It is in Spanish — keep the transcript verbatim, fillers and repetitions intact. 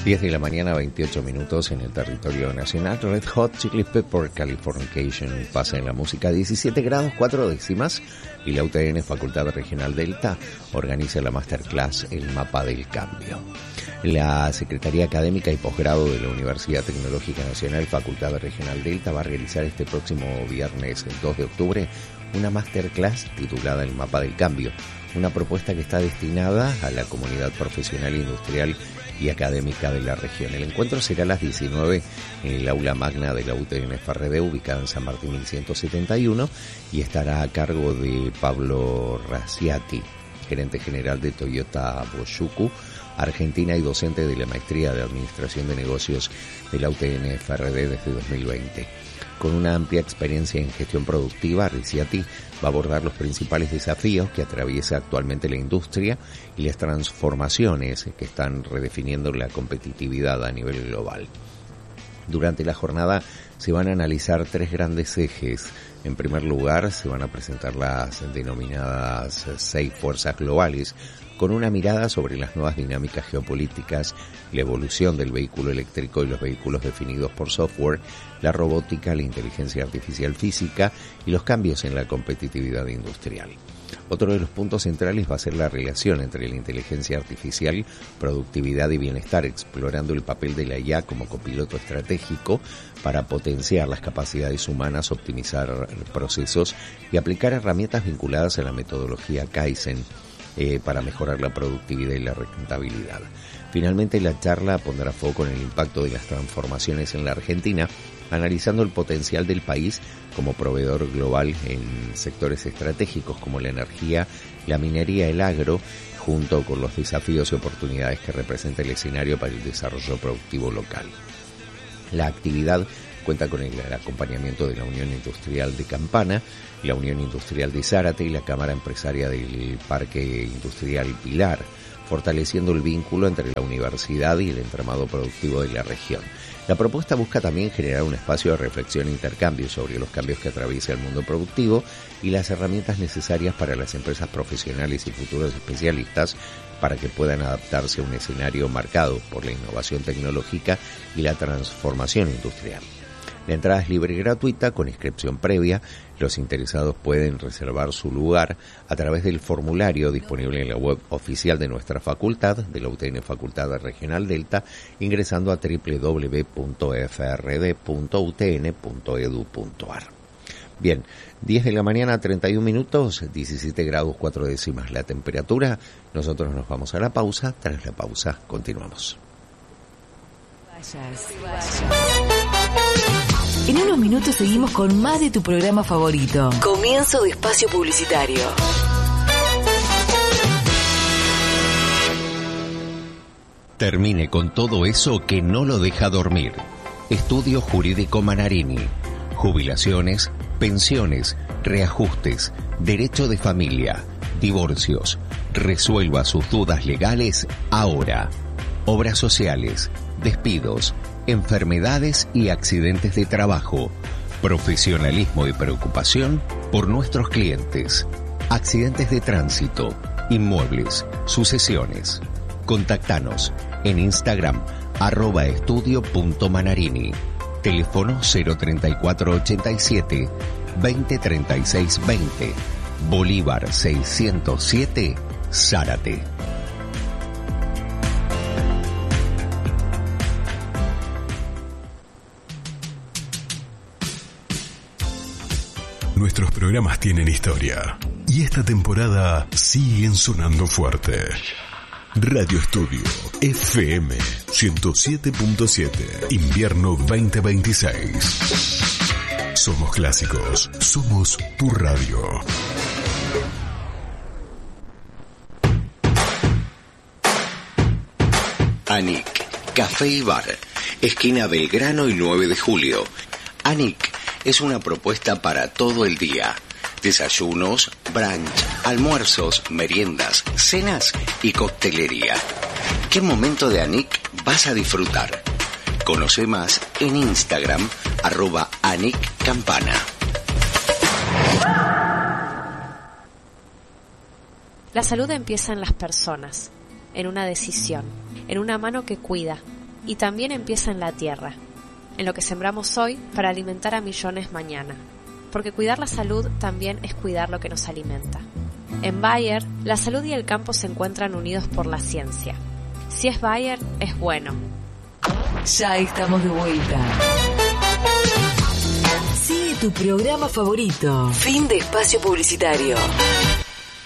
diez de la mañana, veintiocho minutos en el territorio nacional. Red Hot Chili Pepper Californication pasa en la música, diecisiete grados cuatro décimas, y la U T N Facultad Regional Delta organiza la Masterclass El Mapa del Cambio. La Secretaría Académica y Posgrado de la Universidad Tecnológica Nacional Facultad Regional Delta va a realizar este próximo viernes, el dos de octubre, una Masterclass titulada El Mapa del Cambio, una propuesta que está destinada a la comunidad profesional, industrial y académica de la región. El encuentro será a las diecinueve en el aula magna de la U T N F R D, ubicada en San Martín mil ciento setenta y uno, y estará a cargo de Pablo Raciati, gerente general de Toyota Boshuku, Argentina, y docente de la Maestría de Administración de Negocios de la U T N F R D desde dos mil veinte. Con una amplia experiencia en gestión productiva, Ricciati va a abordar los principales desafíos que atraviesa actualmente la industria y las transformaciones que están redefiniendo la competitividad a nivel global. Durante la jornada se van a analizar tres grandes ejes. En primer lugar, se van a presentar las denominadas seis fuerzas globales, con una mirada sobre las nuevas dinámicas geopolíticas, la evolución del vehículo eléctrico y los vehículos definidos por software, la robótica, la inteligencia artificial física y los cambios en la competitividad industrial. Otro de los puntos centrales va a ser la relación entre la inteligencia artificial, productividad y bienestar, explorando el papel de la I A como copiloto estratégico para potenciar las capacidades humanas, optimizar procesos y aplicar herramientas vinculadas a la metodología Kaizen eh, para mejorar la productividad y la rentabilidad. Finalmente, la charla pondrá foco en el impacto de las transformaciones en la Argentina, analizando el potencial del país como proveedor global en sectores estratégicos como la energía, la minería, el agro, junto con los desafíos y oportunidades que representa el escenario para el desarrollo productivo local. La actividad cuenta con el acompañamiento de la Unión Industrial de Campana, la Unión Industrial de Zárate y la Cámara Empresaria del Parque Industrial Pilar, fortaleciendo el vínculo entre la universidad y el entramado productivo de la región. La propuesta busca también generar un espacio de reflexión e intercambio sobre los cambios que atraviesa el mundo productivo y las herramientas necesarias para las empresas profesionales y futuros especialistas para que puedan adaptarse a un escenario marcado por la innovación tecnológica y la transformación industrial. La entrada es libre y gratuita, con inscripción previa. Los interesados pueden reservar su lugar a través del formulario disponible en la web oficial de nuestra facultad, de la U T N Facultad Regional Delta, ingresando a doble u doble u doble u punto f r d punto u t n punto e d u punto a r. Bien, diez de la mañana, treinta y un minutos, diecisiete grados cuatro décimas la temperatura. Nosotros nos vamos a la pausa. Tras la pausa, continuamos. En unos minutos seguimos con más de tu programa favorito. Comienzo de espacio publicitario. Termine con todo eso que no lo deja dormir. Estudio Jurídico Manarini. Jubilaciones, pensiones, reajustes, derecho de familia, divorcios. Resuelva sus dudas legales ahora. Obras sociales, despidos, enfermedades y accidentes de trabajo, profesionalismo y preocupación por nuestros clientes, accidentes de tránsito, inmuebles, sucesiones. Contactanos en Instagram, arroba estudio punto manarini, teléfono cero treinta y cuatro ochenta y siete, veinte treinta y seis veinte, Bolívar seiscientos siete, Zárate. Nuestros programas tienen historia y esta temporada siguen sonando fuerte. Radio Estudio F M ciento siete punto siete, invierno veinte veintiséis. Somos clásicos, somos tu radio. Anik, Café y Bar, esquina Belgrano y nueve de julio. Anik es una propuesta para todo el día. Desayunos, brunch, almuerzos, meriendas, cenas y coctelería. ¿Qué momento de Anik vas a disfrutar? Conoce más en Instagram, arroba Anik Campana. La salud empieza en las personas, en una decisión, en una mano que cuida, y también empieza en la tierra, en lo que sembramos hoy para alimentar a millones mañana. Porque cuidar la salud también es cuidar lo que nos alimenta. En Bayer, la salud y el campo se encuentran unidos por la ciencia. Si es Bayer, es bueno. Ya estamos de vuelta. Sigue tu programa favorito. Fin de espacio publicitario.